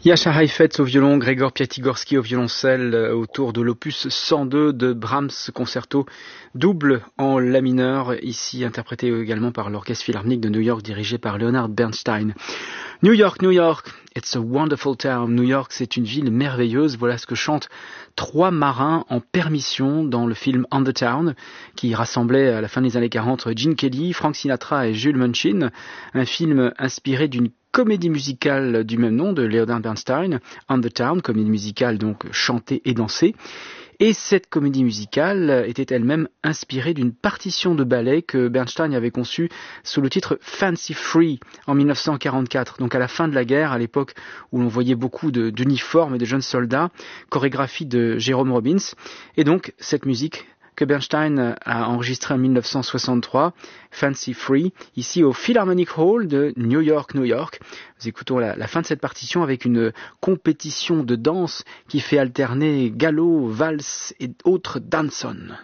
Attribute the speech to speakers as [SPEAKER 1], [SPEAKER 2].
[SPEAKER 1] Jascha Heifetz au violon, Gregor Piatigorsky au violoncelle autour de l'opus 102 de Brahms, concerto double en la mineur, ici interprété également par l'Orchestre Philharmonique de New York dirigé par Leonard Bernstein. New York, New York, it's a wonderful town. New York, c'est une ville merveilleuse. Voilà ce que chantent 3 marins en permission dans le film On the Town, qui rassemblait à la fin des années 40 Gene Kelly, Frank Sinatra et Jules Munchin. Un film inspiré d'une comédie musicale du même nom de Leonard Bernstein, On the Town, comédie musicale donc chantée et dansée. Et cette comédie musicale était elle-même inspirée d'une partition de ballet que Bernstein avait conçue sous le titre Fancy Free en 1944, donc à la fin de la guerre, à l'époque où l'on voyait beaucoup d'uniformes et de jeunes soldats, chorégraphie de Jérôme Robbins. Et donc cette musique que Bernstein a enregistrée en 1963, Fancy Free, ici au Philharmonic Hall de New York, New York. Nous écoutons la fin de cette partition avec une compétition de danse qui fait alterner galop, valse et autres danson.